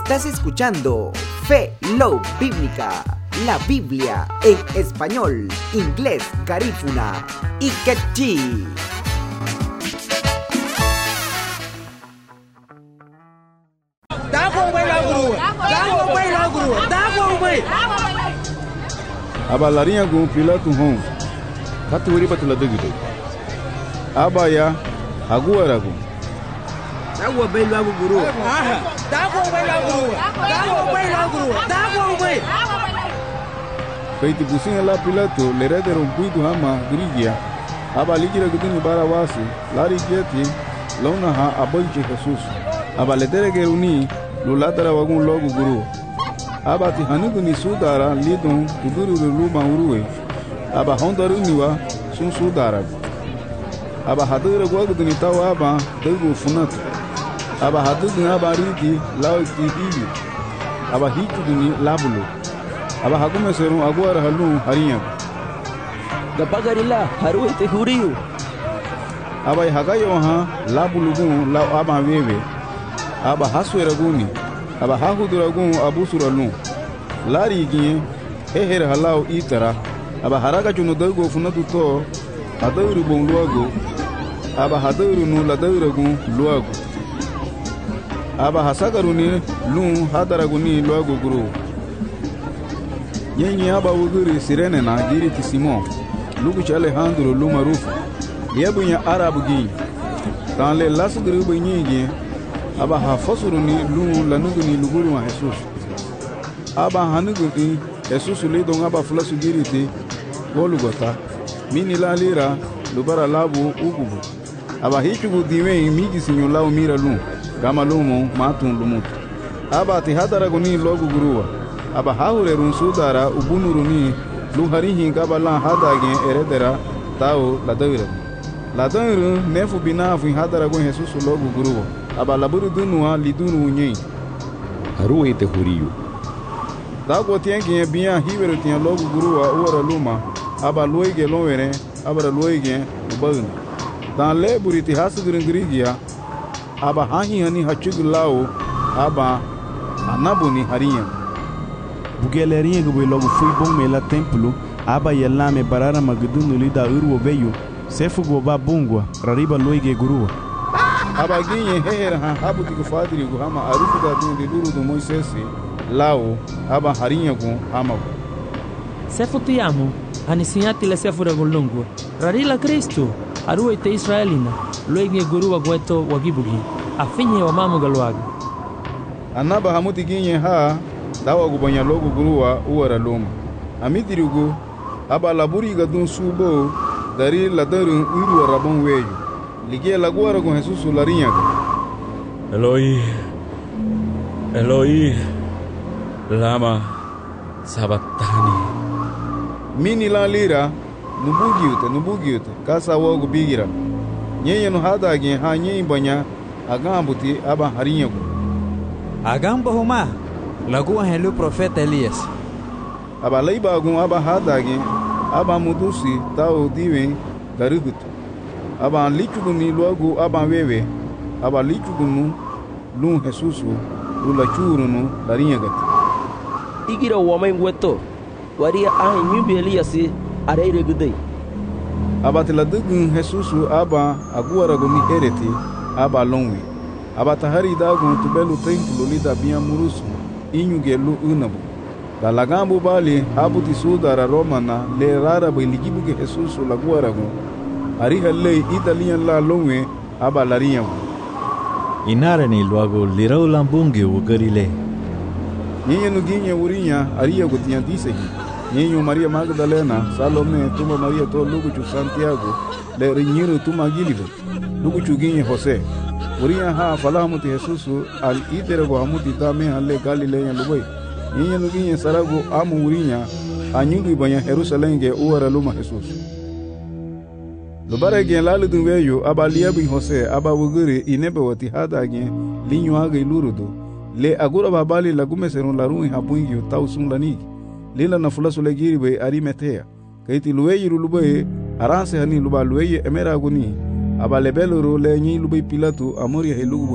Estás escuchando Fe Love Bíblica, la Biblia en español, inglés, garífuna y quechí. Abalarinha gun Pilato hon. Katuuri batula degide. Abaya aguara gun. Dago belo agu guru. Dago belo agu guru. Dago belo agu guru. Dago belo. Feiti businha la Pilato lerede rompuitu hama grigia. Abaligira gudini barawasi. Lari gieti lona ha aboiche Jesus. Abaledere geruni lulatara wagun logu guru. Abati hanugu ni sudara lidon kuduru luma uruwe. Aba hondaru niwa sun sudara. Aba hadura gwagu ni tawa aba degu funatu. Aba hadugu aba ridi lao tihiyu. Aba hitu ni labulu. Aba hakume serum aguara halu hariya. Gapagarila haru te huriyu. Aba hagayo ha labulu gun lao aba wewe. Aba haswera guni. Aba hahuduragun abusuralun lari giye heher halau itara aba haraga chunu dago funatu to adauru bon luago aba hadauru nu ladaragun luago aba hasagaruni lun hadaraguni luago guru yenye aba wuguri sirene na giri tisimo lugu chale handuro lumarufu yebunya arabu gi tanle lasuguru bunyi aba hafasuru ni lu lanugu ni luguru wa Jesus aba hanugu ni Jesus le don aba flasu giriti golugota mini la lira lubara labu ugubu aba hichugu diwe migi sinyo lao mira lu gama lumo matun lumutu aba ti hadara guni logu guruwa aba haure run sudara ubunuru ni lu harihi gaba la hadage eredera tao la dawira nefu binafu hadara gun Jesus logu guruwa aba laburu dunua lidunu nyen haruwe te huriyu dago tienge biya hiwero tiya logu guruwa uara luma aba loige lowere aba loige ubun dan leburi ti hasugringrigia aba hahi hani hachugulao aba anabuni hariya bugelerinha go logo fui bom mela templo aba yelame barara magdunu lida urwo veyu sefu go babungwa rariba loige guruwa aba ginye heher ha habuti ko fadiri go hama arufu da dun de duru do Moisés lao aba harinya go hama go sefu tiamu anisiati le sefu da golongo rarila Kristo aruwe te Israelina loige guru gweto wagibugi afinye wa mamu galwaga anaba hamuti ginye ha dawa go banya logo guruwa uwara loma amidirugo aba laburi ga dun subo dari ladarun uru rabon weyu ligia laguara con Jesus larinha. Eloi, lama sabatani. Mini la lira, nubugiute, kasa wogu bigira. Nyenye no hadagi ha nyenye banya, agambuti aba harinha go. Agamba huma, lagua helu profeta Elias. Aba leiba gun aba hadagi, aba mudusi tao diwen garugutu. Aba lichugu ni luagu aba wewe aba lichugu nu lu Jesus lu la churu nu larinha gati Igira wama ngweto waria nyubi Eliasi areire gudei aba tiladugu Jesus aba aguara gumi hereti aba longwi aba tahari dagu tubelu templo lida bia murusu inyugelu unabu dalagambu bali abuti sudara romana le rara biligibu ke Jesus laguara gu ariha lei italian la longwe aba larinha inara ni luago lirau lambungi ugarile nyenye nuginye urinya aria gotinya disehi nyenye Maria Magdalena Salome tuma Maria to lugu chu Santiago le rinyiru tuma gilive lugu chu ginye Jose urinya ha falahamuti Jesus al iterego hamuti tame halle Galilea luboi nyenye nuginye sarago amu urinya anyungu banya Jerusalem ge uara luma Jesus lubare gen lalu dunweyo aba liabu Jose aba wuguri inebe wati hada gen linyo aga ilurudo le agura babali lagume serun larun hapungi tausun laniki lila na fulasu legiri be arimetea kaiti luweyi lubay aranse hani luba luweyi emera guni aba lebelo le nyi lubay Pilato amoria helugu